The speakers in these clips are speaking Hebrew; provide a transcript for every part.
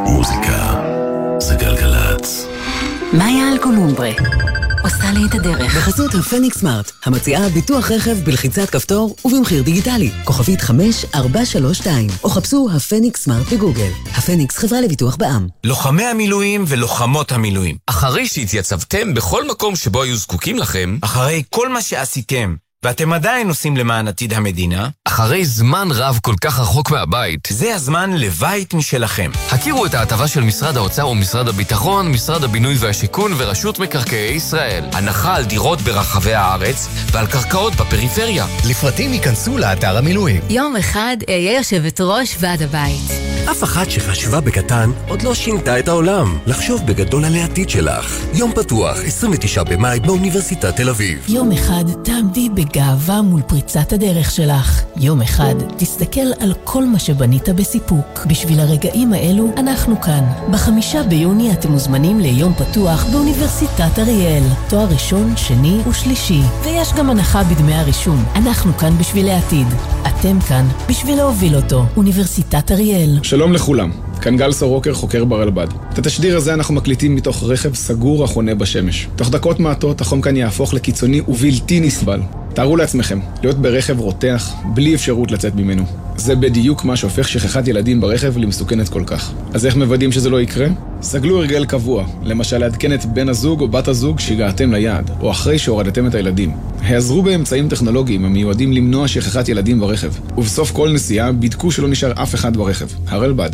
מוזיקה זה גלגלץ. מאיה אלקולומברה עושה לי את הדרך. בחסות הפניקס סמארט, המציעה ביטוח רכב בלחיצת כפתור ובמחיר דיגיטלי. כוכבית 5432, או חפשו הפניקס סמארט בגוגל. הפניקס חברה לביטוח בע"מ. לוחמי המילואים ולוחמות המילואים, אחרי שהתייצבתם בכל מקום שבו היו זקוקים לכם, אחרי כל מה שעשיתם, ואתם עדיין עושים למען עתיד המדינה, אחרי זמן רב כל כך רחוק מהבית, זה הזמן לבית משלכם. הכירו את ההטבה של משרד האוצר ומשרד הביטחון, משרד הבינוי והשיכון ורשות מקרקעי ישראל. הנחה על דירות ברחבי הארץ ועל קרקעות בפריפריה. לפרטים ייכנסו לאתר המילואים. יום אחד אהיה יושבת ראש ועד הבית. אף אחת שחשבה בקטן עוד לא שינתה את העולם. לחשוב בגדול על העתיד שלך. יום פתוח, 29 במאי באוניברסיטת תל אביב. יום אחד תעמדי בגאווה מול פריצת הדרך שלך. יום אחד תסתכל על כל מה שבנית בסיפוק. בשביל הרגעים האלו אנחנו כאן. ב5 ביוני אתם מוזמנים ליום פתוח באוניברסיטת אריאל. תואר ראשון, שני ושלישי. ויש גם הנחה בדמי הרישום. אנחנו כאן בשביל העתיד. אתם כאן בשביל להוביל אותו. אוניברסיטת אריאל. שלום לכולם, כאן גל סורוקר, חוקר ברלב"ד. את התשדיר הזה אנחנו מקליטים מתוך רכב סגור החונה בשמש. תוך דקות מעטות החום כאן יהפוך לקיצוני ובלתי נסבל. תארו לעצמכם, להיות ברכב רותח בלי אפשרות לצאת ממנו. זה בדיוק מה שהופך שכחת ילדים ברכב למסוכנת כל כך. אז איך מוודאים שזה לא יקרה? סגלו הרגל קבוע, למשל לעדכן את בן הזוג או בת הזוג שהגעתם ליעד, או אחרי שהורדתם את הילדים. העזרו באמצעים טכנולוגיים המיועדים למנוע שכחת ילדים ברכב, ובסוף כל נסיעה בדקו שלא נשאר אף אחד ברכב. הרלב"ד.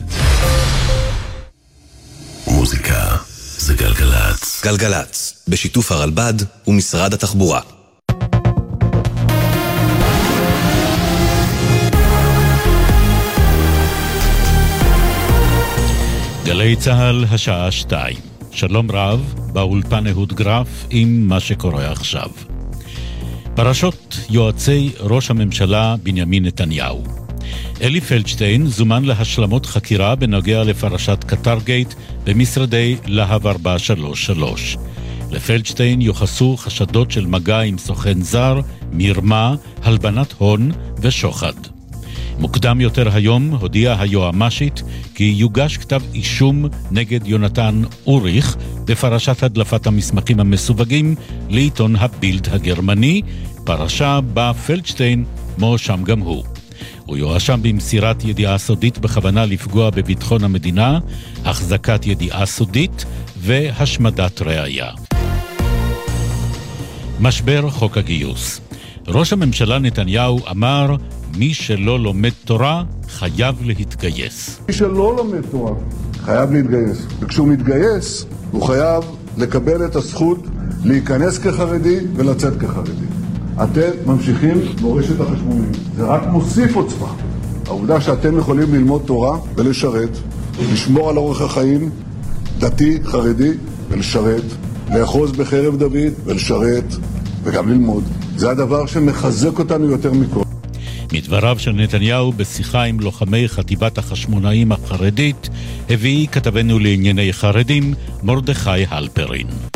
מוזיקה זה גלגלץ. גלגלץ, בשיתוף הרלב"ד ומשרד התחבורה. גלי צהל, השעה 2. שלום רב, באולפן אהוד גרף עם מה שקורה עכשיו. פרשות יועצי ראש הממשלה בנימין נתניהו. אלי פלדשטיין זומן להשלמות חקירה בנוגע לפרשת קטרגייט במשרדי להב 433. לפלדשטיין יוחסו חשדות של מגע עם סוכן זר, מרמה, הלבנת הון ושוחד. מוקדם יותר היום הודיעה היועמ"שית כי יוגש כתב אישום נגד יונתן אוריך בפרשת הדלפת המסמכים המסווגים לעיתון הבילד הגרמני, פרשה בה פלדשטיין מואשם גם הוא. הוא יואשם במסירת ידיעה סודית בכוונה לפגוע בביטחון המדינה, החזקת ידיעה סודית והשמדת ראיה. משבר חוק הגיוס. ראש הממשלה נתניהו אמר, מי שלא לומד תורה חייב להתגייס. מי שלא לומד תורה חייב להתגייס. וכשהוא מתגייס, הוא חייב לקבל את הזכות להיכנס כחרדי ולצאת כחרדי. אתם ממשיכים מורשת החשמונאים. זה רק מוסיף עוצמה. העובדה שאתם יכולים ללמוד תורה ולשרת, לשמור על אורח החיים דתי, חרדי ולשרת, לאחוז בחרב דוד ולשרת וגם ללמוד. זה הדבר שמחזק אותנו יותר מכל. מדבריו של נתניהו בשיחה עם לוחמי חטיבת החשמונאים החרדית, הביא כתבנו לענייני חרדים מרדכי הלפרין.